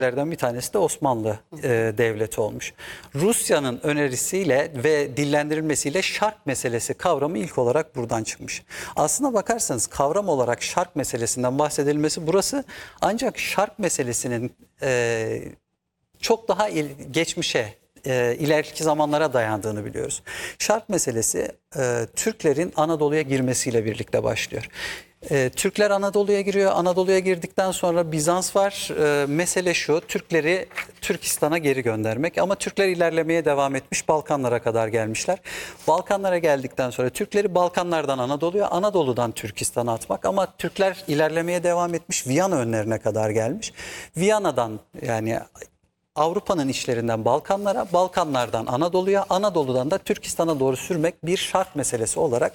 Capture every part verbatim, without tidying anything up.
devletlerden bir tanesi de Osmanlı e, Devleti olmuş. Rusya'nın önerisiyle ve dillendirilmesiyle şark meselesi kavramı ilk olarak buradan çıkmış. Aslına bakarsanız kavram olarak şark meselesinden bahsedilmesi burası, ancak şark meselesinin e, çok daha il, geçmişe, e, ileriki zamanlara dayandığını biliyoruz. Şark meselesi e, Türklerin Anadolu'ya girmesiyle birlikte başlıyor. E, Türkler Anadolu'ya giriyor. Anadolu'ya girdikten sonra Bizans var. E, mesele şu: Türkleri Türkistan'a geri göndermek. Ama Türkler ilerlemeye devam etmiş. Balkanlara kadar gelmişler. Balkanlara geldikten sonra Türkleri Balkanlardan Anadolu'ya, Anadolu'dan Türkistan'a atmak. Ama Türkler ilerlemeye devam etmiş. Viyana önlerine kadar gelmiş. Viyana'dan, yani Avrupa'nın işlerinden Balkanlara, Balkanlardan Anadolu'ya, Anadolu'dan da Türkistan'a doğru sürmek bir şart meselesi olarak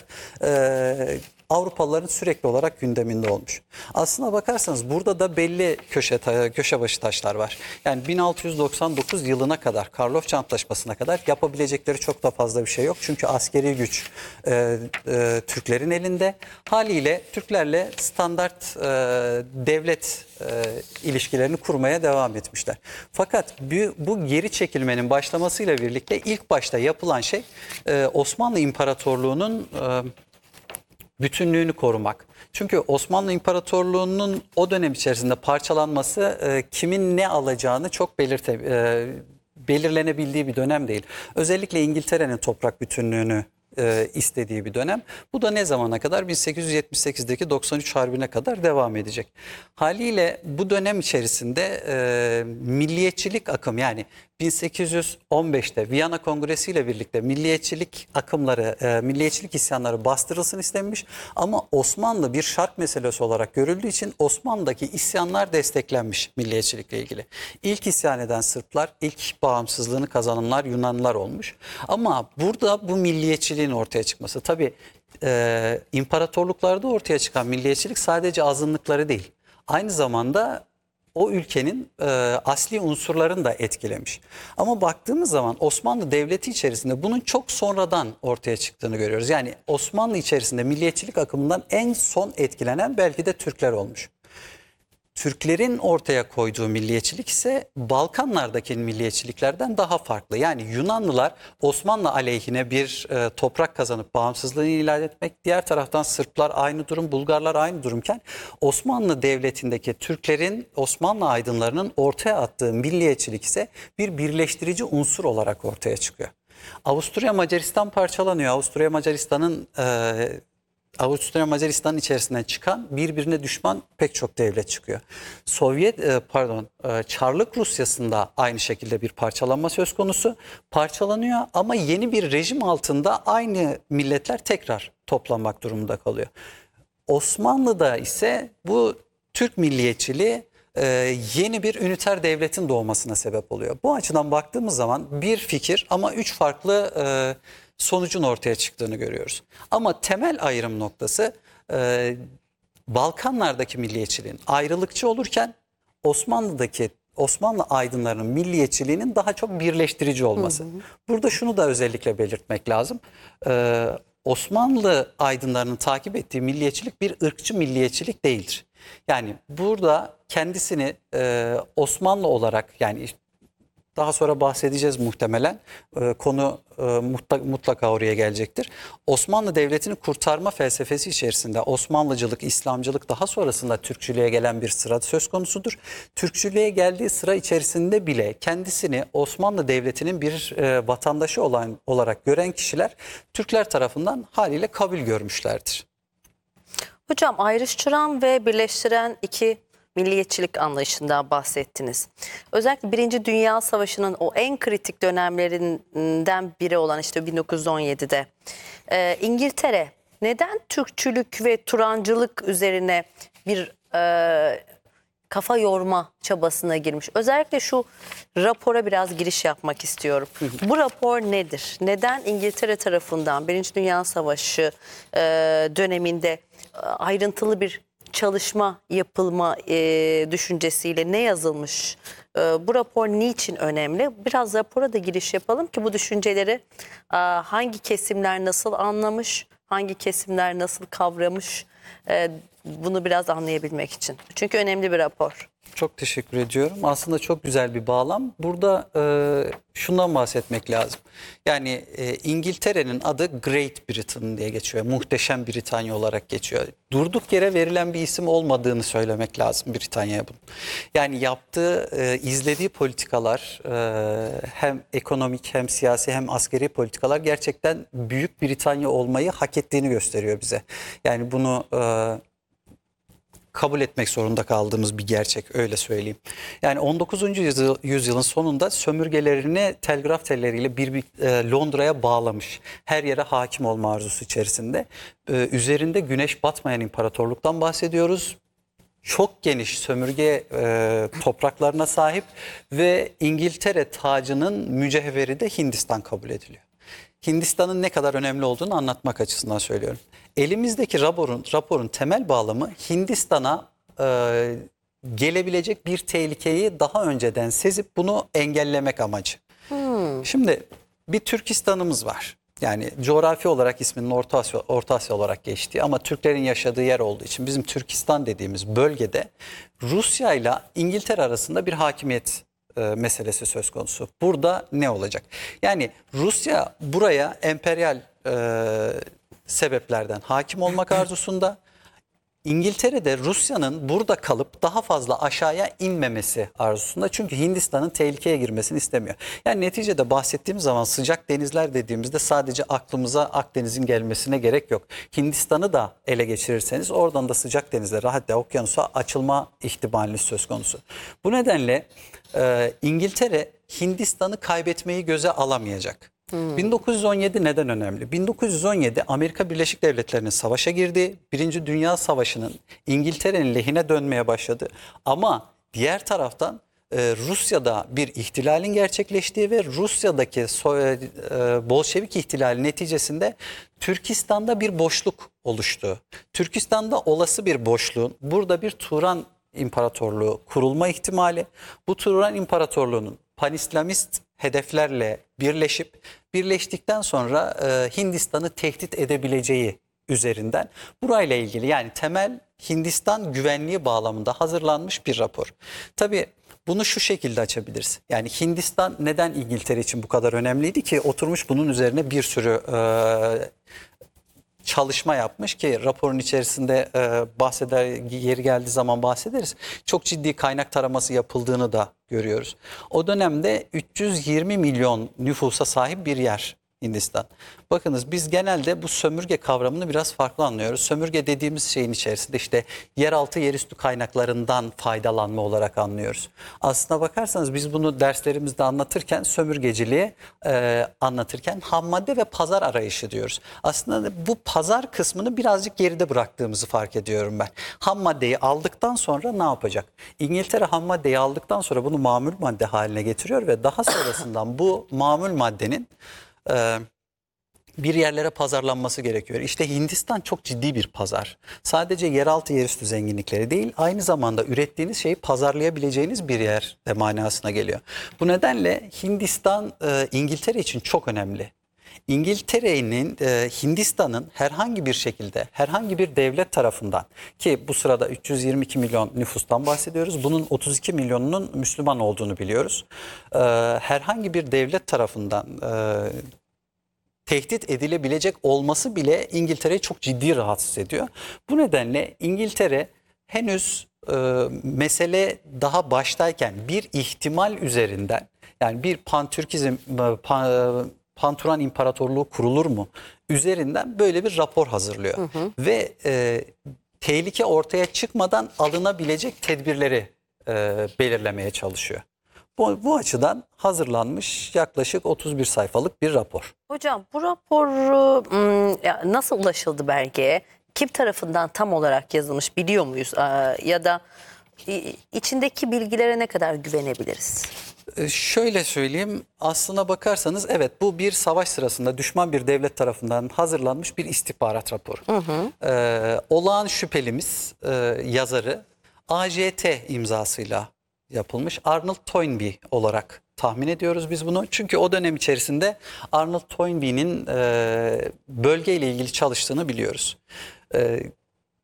e, Avrupalıların sürekli olarak gündeminde olmuş. Aslına bakarsanız burada da belli köşe köşe başı taşlar var. Yani bin altı yüz doksan dokuz yılına kadar, Karlofça Antlaşması'na kadar yapabilecekleri çok da fazla bir şey yok. Çünkü askeri güç e, e, Türklerin elinde. Haliyle Türklerle standart e, devlet e, ilişkilerini kurmaya devam etmişler. Fakat bu, bu geri çekilmenin başlamasıyla birlikte ilk başta yapılan şey e, Osmanlı İmparatorluğu'nun e, bütünlüğünü korumak. Çünkü Osmanlı İmparatorluğu'nun o dönem içerisinde parçalanması e, kimin ne alacağını çok belirte, e, belirlenebildiği bir dönem değil. Özellikle İngiltere'nin toprak bütünlüğünü e, istediği bir dönem. Bu da ne zamana kadar? bin sekiz yüz yetmiş sekizdeki doksan üç Harbi'ne kadar devam edecek. Haliyle bu dönem içerisinde e, milliyetçilik akım, yani bin sekiz yüz on beşte Viyana Kongresi ile birlikte milliyetçilik akımları, e, milliyetçilik isyanları bastırılsın istenmiş. Ama Osmanlı bir şark meselesi olarak görüldüğü için Osmanlı'daki isyanlar desteklenmiş milliyetçilikle ilgili. İlk isyan eden Sırplar, ilk bağımsızlığını kazananlar Yunanlılar olmuş. Ama burada bu milliyetçiliğin ortaya çıkması, tabii e, imparatorluklarda ortaya çıkan milliyetçilik sadece azınlıkları değil, aynı zamanda o ülkenin e, asli unsurlarını da etkilemiş. Ama baktığımız zaman Osmanlı Devleti içerisinde bunun çok sonradan ortaya çıktığını görüyoruz. Yani Osmanlı içerisinde milliyetçilik akımından en son etkilenen belki de Türkler olmuş. Türklerin ortaya koyduğu milliyetçilik ise Balkanlardaki milliyetçiliklerden daha farklı. Yani Yunanlılar Osmanlı aleyhine bir e, toprak kazanıp bağımsızlığını ilan etmek, diğer taraftan Sırplar aynı durum, Bulgarlar aynı durumken Osmanlı Devleti'ndeki Türklerin, Osmanlı aydınlarının ortaya attığı milliyetçilik ise bir birleştirici unsur olarak ortaya çıkıyor. Avusturya Macaristan parçalanıyor. Avusturya Macaristan'ın e, Avusturya Macaristan'ın içerisinden çıkan birbirine düşman pek çok devlet çıkıyor. Sovyet pardon Çarlık Rusyası'nda aynı şekilde bir parçalanma söz konusu. Parçalanıyor ama yeni bir rejim altında aynı milletler tekrar toplanmak durumunda kalıyor. Osmanlı'da ise bu Türk milliyetçiliği yeni bir üniter devletin doğmasına sebep oluyor. Bu açıdan baktığımız zaman bir fikir ama üç farklı sonucun ortaya çıktığını görüyoruz. Ama temel ayrım noktası e, Balkanlardaki milliyetçiliğin ayrılıkçı olurken Osmanlı'daki Osmanlı aydınlarının milliyetçiliğinin daha çok birleştirici olması. Hı hı. Burada şunu da özellikle belirtmek lazım. Ee, Osmanlı aydınlarının takip ettiği milliyetçilik bir ırkçı milliyetçilik değildir. Yani burada kendisini e, Osmanlı olarak, yani daha sonra bahsedeceğiz muhtemelen. Ee, konu e, mutlaka, mutlaka oraya gelecektir. Osmanlı Devleti'ni kurtarma felsefesi içerisinde Osmanlıcılık, İslamcılık, daha sonrasında Türkçülüğe gelen bir sıra söz konusudur. Türkçülüğe geldiği sıra içerisinde bile kendisini Osmanlı Devleti'nin bir e, vatandaşı olan olarak gören kişiler Türkler tarafından haliyle kabul görmüşlerdir. Hocam, ayrıştıran ve birleştiren iki milliyetçilik anlayışından bahsettiniz. Özellikle Birinci Dünya Savaşı'nın o en kritik dönemlerinden biri olan işte bin dokuz yüz on yedide e, İngiltere neden Türkçülük ve Turancılık üzerine bir e, kafa yorma çabasına girmiş? Özellikle şu rapora biraz giriş yapmak istiyorum. Bu rapor nedir? Neden İngiltere tarafından Birinci Dünya Savaşı e, döneminde e, ayrıntılı bir çalışma yapılma e, düşüncesiyle ne yazılmış? E, bu rapor niçin önemli? Biraz rapora da giriş yapalım ki bu düşünceleri e, hangi kesimler nasıl anlamış, hangi kesimler nasıl kavramış, Ee, bunu biraz anlayabilmek için. Çünkü önemli bir rapor. Çok teşekkür ediyorum. Aslında çok güzel bir bağlam. Burada e, şundan bahsetmek lazım. Yani e, İngiltere'nin adı Great Britain diye geçiyor. Muhteşem Britanya olarak geçiyor. Durduk yere verilen bir isim olmadığını söylemek lazım Britanya'ya bunun. Yani yaptığı, e, izlediği politikalar e, hem ekonomik hem siyasi hem askeri politikalar gerçekten Büyük Britanya olmayı hak ettiğini gösteriyor bize. Yani bunu E, kabul etmek zorunda kaldığımız bir gerçek, öyle söyleyeyim. Yani on dokuzuncu yüzyıl, yüzyılın sonunda sömürgelerini telgraf telleriyle bir, bir e, Londra'ya bağlamış. Her yere hakim olma arzusu içerisinde. E, üzerinde güneş batmayan imparatorluktan bahsediyoruz. Çok geniş sömürge e, topraklarına sahip ve İngiltere tacının mücevheri de Hindistan kabul ediliyor. Hindistan'ın ne kadar önemli olduğunu anlatmak açısından söylüyorum. Elimizdeki raporun, raporun temel bağlamı Hindistan'a e, gelebilecek bir tehlikeyi daha önceden sezip bunu engellemek amacı. Hmm. Şimdi bir Türkistan'ımız var. Yani coğrafi olarak isminin Orta Asya, Orta Asya olarak geçtiği ama Türklerin yaşadığı yer olduğu için bizim Türkistan dediğimiz bölgede Rusya ile İngiltere arasında bir hakimiyet e, meselesi söz konusu. Burada ne olacak? Yani Rusya buraya emperyal e, sebeplerden hakim olmak arzusunda. İngiltere'de Rusya'nın burada kalıp daha fazla aşağıya inmemesi arzusunda. Çünkü Hindistan'ın tehlikeye girmesini istemiyor. Yani neticede bahsettiğim zaman sıcak denizler dediğimizde sadece aklımıza Akdeniz'in gelmesine gerek yok. Hindistan'ı da ele geçirirseniz oradan da sıcak denizlere, hatta okyanusa açılma ihtimaliniz söz konusu. Bu nedenle e, İngiltere Hindistan'ı kaybetmeyi göze alamayacak. Hmm. bin dokuz yüz on yedi neden önemli? bin dokuz yüz on yedi Amerika Birleşik Devletleri'nin savaşa girdiği, Birinci Dünya Savaşı'nın İngiltere'nin lehine dönmeye başladı. Ama diğer taraftan e, Rusya'da bir ihtilalin gerçekleştiği ve Rusya'daki so- e, Bolşevik ihtilali neticesinde Türkistan'da bir boşluk oluştu. Türkistan'da olası bir boşluğun burada bir Turan İmparatorluğu kurulma ihtimali, bu Turan İmparatorluğu'nun Pan-İslamist hedeflerle birleşip birleştikten sonra e, Hindistan'ı tehdit edebileceği üzerinden burayla ilgili, yani temel Hindistan güvenliği bağlamında hazırlanmış bir rapor. Tabii bunu şu şekilde açabiliriz. Yani Hindistan neden İngiltere için bu kadar önemliydi ki oturmuş bunun üzerine bir sürü e, çalışma yapmış ki raporun içerisinde e, bahseder, yeri geldiği zaman bahsederiz. Çok ciddi kaynak taraması yapıldığını da görüyoruz. O dönemde üç yüz yirmi milyon nüfusa sahip bir yer Hindistan. Bakınız biz genelde bu sömürge kavramını biraz farklı anlıyoruz. Sömürge dediğimiz şeyin içerisinde işte yeraltı yerüstü kaynaklarından faydalanma olarak anlıyoruz. Aslına bakarsanız biz bunu derslerimizde anlatırken sömürgeciliği e, anlatırken ham madde ve pazar arayışı diyoruz. Aslında bu pazar kısmını birazcık geride bıraktığımızı fark ediyorum ben. Ham maddeyi aldıktan sonra ne yapacak? İngiltere ham maddeyi aldıktan sonra bunu mamul madde haline getiriyor ve daha sonrasından bu mamul maddenin e, bir yerlere pazarlanması gerekiyor. İşte Hindistan çok ciddi bir pazar. Sadece yeraltı yerüstü zenginlikleri değil, aynı zamanda ürettiğiniz şeyi pazarlayabileceğiniz bir yer de manasına geliyor. Bu nedenle Hindistan e, İngiltere için çok önemli. İngiltere'nin, e, Hindistan'ın herhangi bir şekilde, herhangi bir devlet tarafından, ki bu sırada üç yüz yirmi iki milyon nüfustan bahsediyoruz. Bunun otuz iki milyonunun Müslüman olduğunu biliyoruz. E, herhangi bir devlet tarafından E, tehdit edilebilecek olması bile İngiltere'yi çok ciddi rahatsız ediyor. Bu nedenle İngiltere henüz e, mesele daha baştayken bir ihtimal üzerinden, yani bir pantürkizm, pan, Panturan İmparatorluğu kurulur mu üzerinden böyle bir rapor hazırlıyor. Hı hı. Ve e, tehlike ortaya çıkmadan alınabilecek tedbirleri e, belirlemeye çalışıyor. Bu, bu açıdan hazırlanmış yaklaşık otuz bir sayfalık bir rapor. Hocam bu raporu ım, nasıl ulaşıldı belgeye? Kim tarafından tam olarak yazılmış biliyor muyuz? Ee, ya da içindeki bilgilere ne kadar güvenebiliriz? Ee, şöyle söyleyeyim, aslına bakarsanız evet, bu bir savaş sırasında düşman bir devlet tarafından hazırlanmış bir istihbarat raporu. Hı hı. Ee, olağan şüphelimiz e, yazarı A J T imzasıyla yapılmış, Arnold Toynbee olarak tahmin ediyoruz biz bunu. Çünkü o dönem içerisinde Arnold Toynbee'nin e, bölgeyle ilgili çalıştığını biliyoruz. E,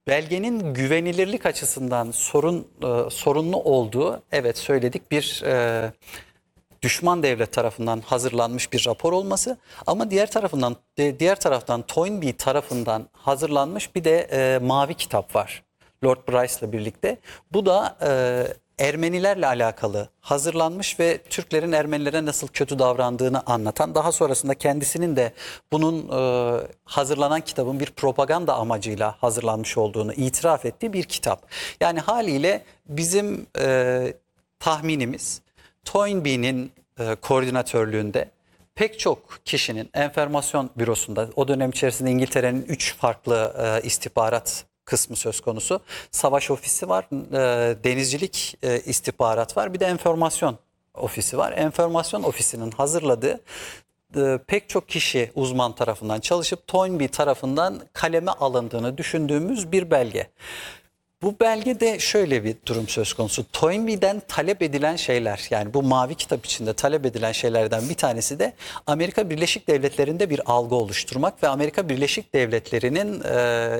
Belgenin güvenilirlik açısından sorun e, sorunlu olduğu, evet söyledik, bir e, düşman devlet tarafından hazırlanmış bir rapor olması, ama diğer tarafından de- diğer taraftan Toynbee tarafından hazırlanmış bir de e, mavi kitap var Lord Bryce'la birlikte. Bu da e, Ermenilerle alakalı hazırlanmış ve Türklerin Ermenilere nasıl kötü davrandığını anlatan, daha sonrasında kendisinin de bunun e, hazırlanan kitabın bir propaganda amacıyla hazırlanmış olduğunu itiraf ettiği bir kitap. Yani haliyle bizim e, tahminimiz, Toynbee'nin e, koordinatörlüğünde pek çok kişinin enformasyon bürosunda, o dönem içerisinde İngiltere'nin üç farklı e, istihbarat kısmı söz konusu. Savaş ofisi var, e, denizcilik e, istihbarat var, bir de enformasyon ofisi var. Enformasyon ofisinin hazırladığı e, pek çok kişi uzman tarafından çalışıp Toynbee tarafından kaleme alındığını düşündüğümüz bir belge. Bu belgede şöyle bir durum söz konusu. Toynbee'den talep edilen şeyler, yani bu mavi kitap içinde talep edilen şeylerden bir tanesi de Amerika Birleşik Devletleri'nde bir algı oluşturmak ve Amerika Birleşik Devletleri'nin e,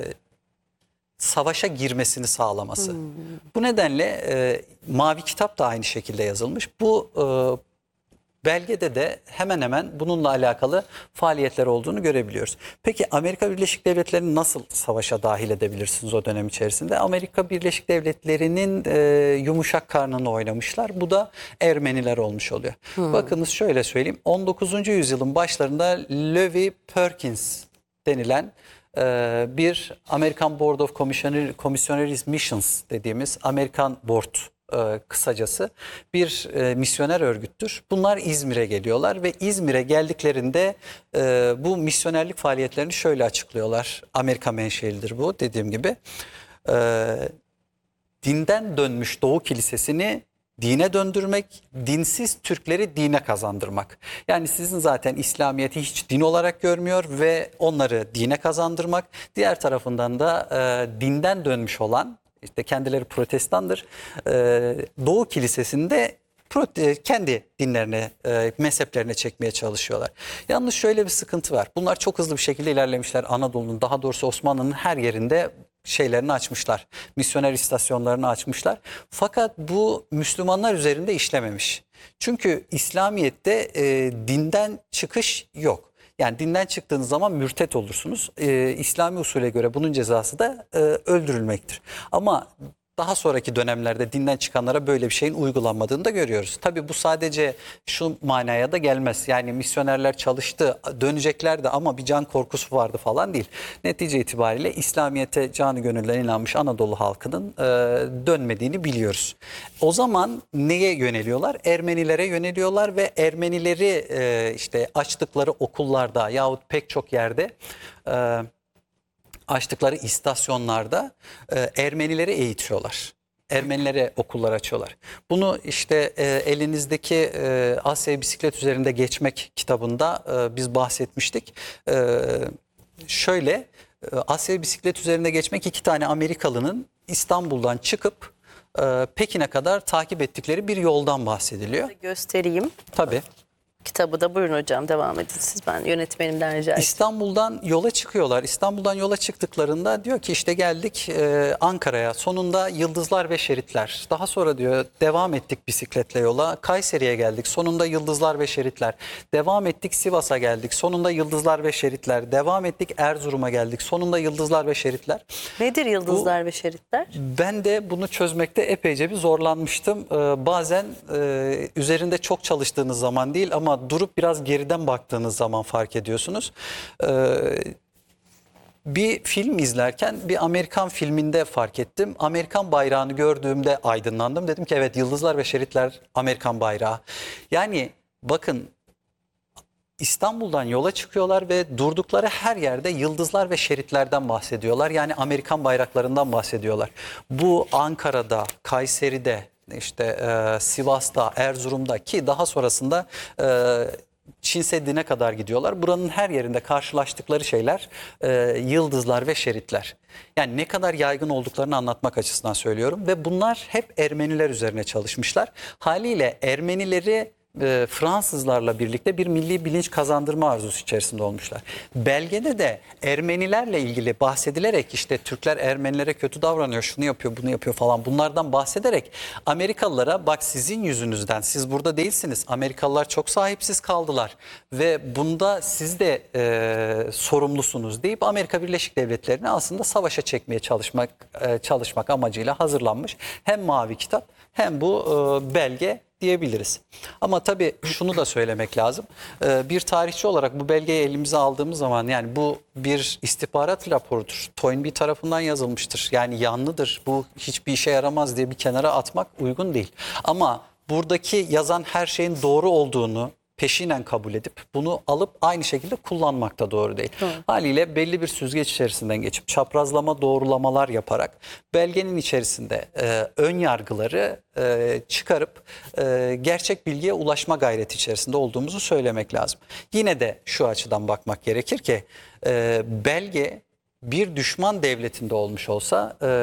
savaşa girmesini sağlaması. Hmm. Bu nedenle e, mavi kitap da aynı şekilde yazılmış. Bu e, belgede de hemen hemen bununla alakalı faaliyetler olduğunu görebiliyoruz. Peki Amerika Birleşik Devletleri'ni nasıl savaşa dahil edebilirsiniz o dönem içerisinde? Amerika Birleşik Devletleri'nin e, yumuşak karnını oynamışlar. Bu da Ermeniler olmuş oluyor. Hmm. Bakınız şöyle söyleyeyim. on dokuzuncu yüzyılın başlarında Levi Perkins denilen e, bir American Board of Commissionaries Missions dediğimiz Amerikan Board, e, kısacası bir e, misyoner örgüttür. Bunlar İzmir'e geliyorlar ve İzmir'e geldiklerinde e, bu misyonerlik faaliyetlerini şöyle açıklıyorlar. Amerika menşelidir bu, dediğim gibi. E, dinden dönmüş Doğu Kilisesi'ni dine döndürmek, dinsiz Türkleri dine kazandırmak. Yani sizin zaten İslamiyet'i hiç din olarak görmüyor ve onları dine kazandırmak. Diğer tarafından da e, dinden dönmüş olan, İşte kendileri protestandır, Doğu Kilisesi'nde kendi dinlerine, mezheplerine çekmeye çalışıyorlar. Yalnız şöyle bir sıkıntı var. Bunlar çok hızlı bir şekilde ilerlemişler. Anadolu'nun, daha doğrusu Osmanlı'nın her yerinde şeylerini açmışlar. Misyoner istasyonlarını açmışlar. Fakat bu Müslümanlar üzerinde işlememiş. Çünkü İslamiyet'te e, dinden çıkış yok. Yani dinden çıktığınız zaman mürtet olursunuz. Ee, İslami usule göre bunun cezası da e, öldürülmektir. Ama daha sonraki dönemlerde dinden çıkanlara böyle bir şeyin uygulanmadığını da görüyoruz. Tabii bu sadece şu manaya da gelmez. Yani misyonerler çalıştı, döneceklerdi ama bir can korkusu vardı falan değil. Netice itibariyle İslamiyet'e canı gönülden inanmış Anadolu halkının e, dönmediğini biliyoruz. O zaman neye yöneliyorlar? Ermenilere yöneliyorlar ve Ermenileri e, işte açtıkları okullarda yahut pek çok yerde, e, açtıkları istasyonlarda e, Ermenileri eğitiyorlar. Ermenilere okullar açıyorlar. Bunu işte e, elinizdeki e, Asya Bisiklet Üzerinde Geçmek kitabında e, biz bahsetmiştik. E, şöyle e, Asya Bisiklet Üzerinde Geçmek, iki tane Amerikalının İstanbul'dan çıkıp e, Pekin'e kadar takip ettikleri bir yoldan bahsediliyor. Göstereyim. Tabii. Kitabı da buyurun hocam, devam edin siz, ben yönetmenimden rica edeyim. İstanbul'dan yola çıkıyorlar. İstanbul'dan yola çıktıklarında diyor ki işte geldik e, Ankara'ya. Sonunda yıldızlar ve şeritler. Daha sonra diyor devam ettik bisikletle yola. Kayseri'ye geldik. Sonunda yıldızlar ve şeritler. Devam ettik Sivas'a geldik. Sonunda yıldızlar ve şeritler. Devam ettik Erzurum'a geldik. Sonunda yıldızlar ve şeritler. Nedir yıldızlar Bu, ve şeritler? Ben de bunu çözmekte epeyce bir zorlanmıştım. Ee, bazen e, üzerinde çok çalıştığınız zaman değil ama durup biraz geriden baktığınız zaman fark ediyorsunuz. Ee, bir film izlerken bir Amerikan filminde fark ettim. Amerikan bayrağını gördüğümde aydınlandım. Dedim ki evet, yıldızlar ve şeritler Amerikan bayrağı. Yani bakın, İstanbul'dan yola çıkıyorlar ve durdukları her yerde yıldızlar ve şeritlerden bahsediyorlar. Yani Amerikan bayraklarından bahsediyorlar. Bu Ankara'da, Kayseri'de, işte e, Sivas'ta, Erzurum'da, ki daha sonrasında e, Çin Seddi'ne kadar gidiyorlar. Buranın her yerinde karşılaştıkları şeyler e, yıldızlar ve şeritler. Yani ne kadar yaygın olduklarını anlatmak açısından söylüyorum. Ve bunlar hep Ermeniler üzerine çalışmışlar. Haliyle Ermenileri e, Fransızlarla birlikte bir milli bilinç kazandırma arzusu içerisinde olmuşlar. Belgede de Ermenilerle ilgili bahsedilerek işte Türkler Ermenilere kötü davranıyor, şunu yapıyor, bunu yapıyor falan bunlardan bahsederek Amerikalılara bak sizin yüzünüzden siz burada değilsiniz. Amerikalılar çok sahipsiz kaldılar ve bunda siz de e, sorumlusunuz deyip Amerika Birleşik Devletleri'ni aslında savaşa çekmeye çalışmak e, çalışmak amacıyla hazırlanmış hem Mavi Kitap hem bu e, belge diyebiliriz. Ama tabii şunu da söylemek lazım. Ee, bir tarihçi olarak bu belgeyi elimize aldığımız zaman yani bu bir istihbarat raporudur. Toynbee tarafından yazılmıştır. Yani yanlıdır. Bu hiçbir işe yaramaz diye bir kenara atmak uygun değil. Ama buradaki yazan her şeyin doğru olduğunu peşinen kabul edip bunu alıp aynı şekilde kullanmak da doğru değil. Hı. Haliyle belli bir süzgeç içerisinden geçip çaprazlama doğrulamalar yaparak belgenin içerisinde e, ön yargıları e, çıkarıp e, gerçek bilgiye ulaşma gayreti içerisinde olduğumuzu söylemek lazım. Yine de şu açıdan bakmak gerekir ki e, belge bir düşman devletinde olmuş olsa e,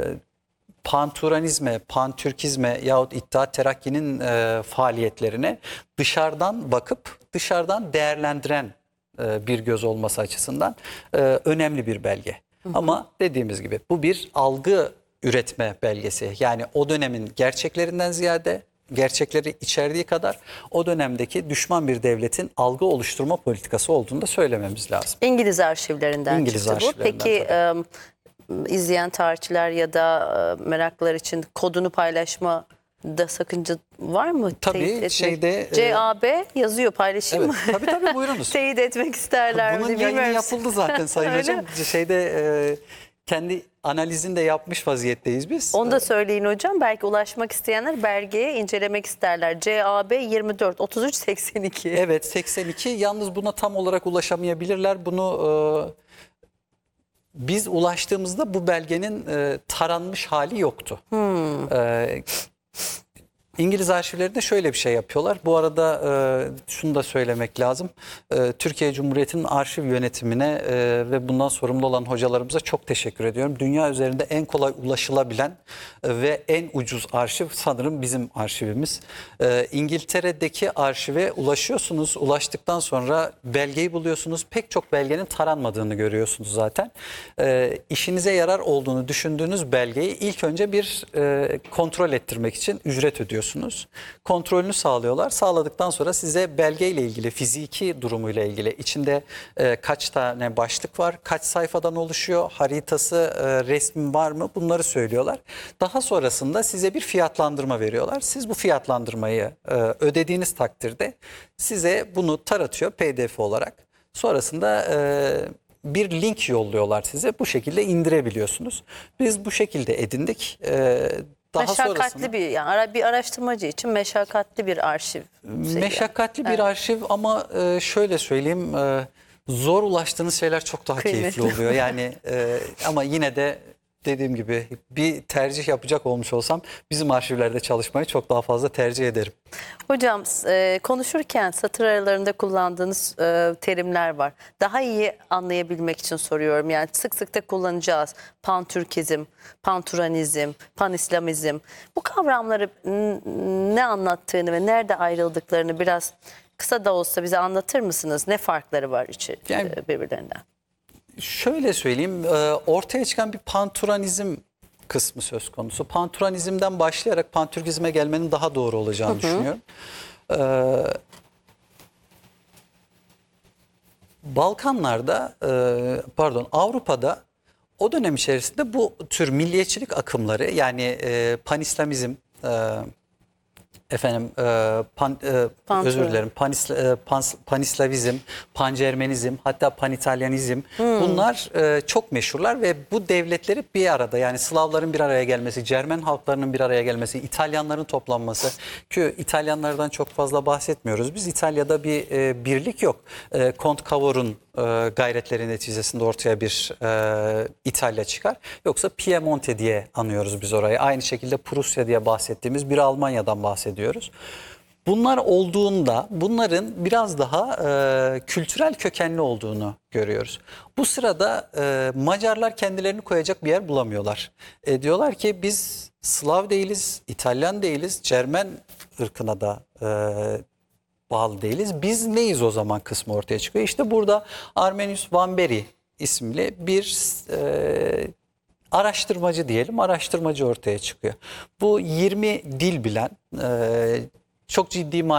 Panturanizme, Pantürkizme yahut İttihat Terakki'nin e, faaliyetlerine dışarıdan bakıp dışarıdan değerlendiren e, bir göz olması açısından e, önemli bir belge. Hı hı. Ama dediğimiz gibi bu bir algı üretme belgesi. Yani o dönemin gerçeklerinden ziyade gerçekleri içerdiği kadar o dönemdeki düşman bir devletin algı oluşturma politikası olduğunu da söylememiz lazım. İngiliz arşivlerinden İngiliz çıktı bu. arşivlerinden, Peki e, izleyen tarihçiler ya da e, meraklılar için kodunu paylaşma da sakınca var mı? Tabii şeyde C A B yazıyor, paylaşayım evet, mı? tabii tabii buyurunuz. Teyit etmek isterler. Bunun yayını yapıldı zaten Sayın Hocam. Şeyde e, kendi analizini de yapmış vaziyetteyiz biz. Onu da söyleyin hocam. Belki ulaşmak isteyenler belgeye incelemek isterler. C A B yirmi dört otuz üç seksen iki. Evet seksen iki. Yalnız buna tam olarak ulaşamayabilirler. Bunu e, biz ulaştığımızda bu belgenin e, taranmış hali yoktu. Hmm. E, İngiliz arşivlerinde şöyle bir şey yapıyorlar. Bu arada e, şunu da söylemek lazım. E, Türkiye Cumhuriyeti'nin arşiv yönetimine e, ve bundan sorumlu olan hocalarımıza çok teşekkür ediyorum. Dünya üzerinde en kolay ulaşılabilen e, ve en ucuz arşiv sanırım bizim arşivimiz. E, İngiltere'deki arşive ulaşıyorsunuz. Ulaştıktan sonra belgeyi buluyorsunuz. Pek çok belgenin taranmadığını görüyorsunuz zaten. E, işinize yarar olduğunu düşündüğünüz belgeyi ilk önce bir e, kontrol ettirmek için ücret ödüyorsunuz. Kontrolünü sağlıyorlar. Sağladıktan sonra size belgeyle ilgili, fiziki durumuyla ilgili içinde e, kaç tane başlık var, kaç sayfadan oluşuyor, haritası, e, resmi var mı bunları söylüyorlar. Daha sonrasında size bir fiyatlandırma veriyorlar. Siz bu fiyatlandırmayı e, ödediğiniz takdirde size bunu taratıyor P D F olarak. Sonrasında e, bir link yolluyorlar size. Bu şekilde indirebiliyorsunuz. Biz bu şekilde edindik. E, Daha meşakkatli sonrasında, bir yani bir araştırmacı için meşakkatli bir arşiv. meşakkatli bir evet. arşiv ama e, şöyle söyleyeyim e, zor ulaştığınız şeyler çok daha Kıymetli. keyifli oluyor. Yani e, ama yine de dediğim gibi bir tercih yapacak olmuş olsam bizim arşivlerde çalışmayı çok daha fazla tercih ederim. Hocam e, konuşurken satır aralarında kullandığınız e, terimler var. Daha iyi anlayabilmek için soruyorum. Yani sık sık da kullanacağız. Pantürkizm, panturanizm, panislamizm. Bu kavramları ne anlattığını ve nerede ayrıldıklarını biraz kısa da olsa bize anlatır mısınız? Ne farkları var içi, Yani, e, birbirlerinden? Şöyle söyleyeyim, ortaya çıkan bir panturanizm kısmı söz konusu. Panturanizmden başlayarak pantürkizme gelmenin daha doğru olacağını hı hı. düşünüyorum. Ee, Balkanlarda, pardon Avrupa'da o dönem içerisinde bu tür milliyetçilik akımları yani panislamizm, efendim e, pan, e, özür dilerim panis, e, pans, panislavizm, pancermenizm hatta panitalyanizm hmm. bunlar e, çok meşhurlar ve bu devletleri bir arada yani Slavların bir araya gelmesi, Cermen halklarının bir araya gelmesi, İtalyanların toplanması ki İtalyanlardan çok fazla bahsetmiyoruz. Biz İtalya'da bir e, birlik yok. E, Kont Cavour'un e, gayretleri neticesinde ortaya bir e, İtalya çıkar. Yoksa Piemonte diye anıyoruz biz orayı. Aynı şekilde Prusya diye bahsettiğimiz bir Almanya'dan bahsediyoruz. Bunlar olduğunda bunların biraz daha e, kültürel kökenli olduğunu görüyoruz. Bu sırada e, Macarlar kendilerini koyacak bir yer bulamıyorlar. E, diyorlar ki biz Slav değiliz, İtalyan değiliz, Cermen ırkına da e, bağlı değiliz. Biz neyiz o zaman kısmı ortaya çıkıyor. İşte burada Armenius Vamberi isimli bir e, araştırmacı diyelim, araştırmacı ortaya çıkıyor. Bu yirmi dil bilen, e, çok ciddi